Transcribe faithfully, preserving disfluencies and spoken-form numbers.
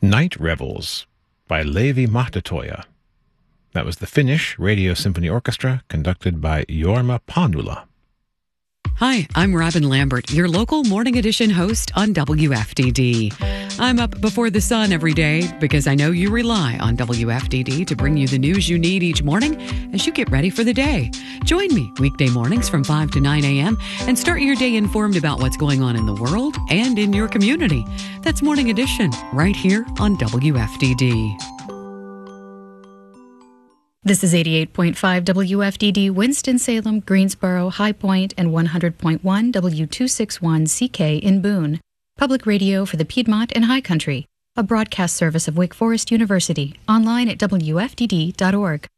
Night Revels by Leevi Mahtatoja. That was the Finnish Radio Symphony Orchestra, conducted by Jorma Panula. Hi, I'm Robin Lambert, your local Morning Edition host on W F D D. I'm up before the sun every day because I know you rely on W F D D to bring you the news you need each morning as you get ready for the day. Join me weekday mornings from five to nine a.m. and start your day informed about what's going on in the world and in your community. That's Morning Edition right here on W F D D. This is eighty-eight point five W F D D, Winston-Salem, Greensboro, High Point, and one hundred point one W two sixty-one C K in Boone. Public radio for the Piedmont and High Country. A broadcast service of Wake Forest University. Online at W F D D dot org.